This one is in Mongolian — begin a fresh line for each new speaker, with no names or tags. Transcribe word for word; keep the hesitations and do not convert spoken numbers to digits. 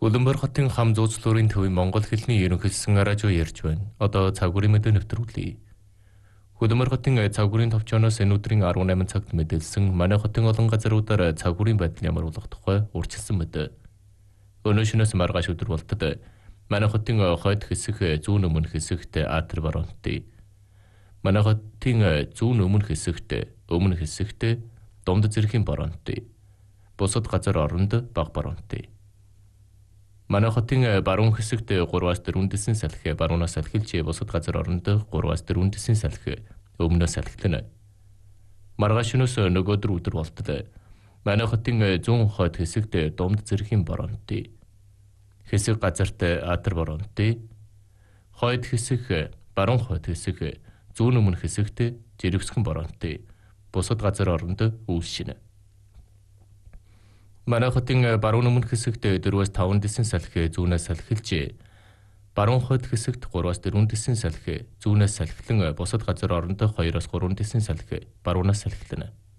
Улаанбаатар хотын хам зуучлуурын төвийн Монгол хэлний ерөнхийлсөн радио ярьж байна. Одоо цагуурын мэдээ нэвтрүүлье. Улаанбаатар хотын цагуурын товчооноос энэ өдрийн арван найман цагт мэдээлсэн манай хотын олон газруудаар цагуурын байдал ямар болох тухай урьдчилсан мэдээ. Өнөө шөнөөс маргааш өдөр болтод манай хотын хойд хэсэг зүүн өмнө хэсэгт Атар баруунт, манай хотын зүүн өмнө хэсэгт өмнө хэсэгт Дунд зэргийн баруунт, бусад газар оронд бага баруунт. Манай хотын баруун хэсэгт гураваас дөрвөн дэсэн салхи баруунаас салхилж, бусад газар оронд гураваас дөрвөн дэсэн салхи өмнөөс салхилна. Маргааш шөнөөс нөгөөдөр өдөр болтод манай хотын зүүн хойд хэсэгт Дунд зэргийн баруунт, хэсэг газарт Атар баруунт, хойд хэсэг баруун хойд хэсэг зүүн өмнө хэсэгт Жиргэсгэн баруунт, бусад газар оронд Үйлшин. Манай хотын баруун өмнө хэсэгт дөрвөөс таван дэсэн салхи зүүнээс салхилж, баруун хойд хэсэгт гураваас дөрвөн дэсэн салхи зүүнээс салхилан, бусад газар оронд хоёроос гурван дэсэн салхи баруунаас салхилна.